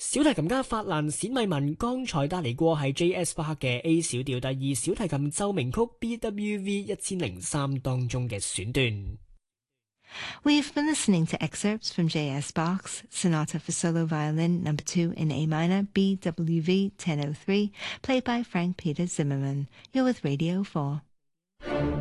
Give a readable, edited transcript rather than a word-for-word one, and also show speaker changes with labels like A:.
A: 小提琴家法蘭冼米文剛才帶嚟過係 J.S. 巴克嘅 A 小調第二小提琴奏鳴曲 BWV 1003當中嘅選段。
B: We've been listening to excerpts from J.S. Bach's Sonata for Solo Violin No. 2 in A minor, BWV 1003, played by Frank Peter Zimmermann. You're with Radio 4.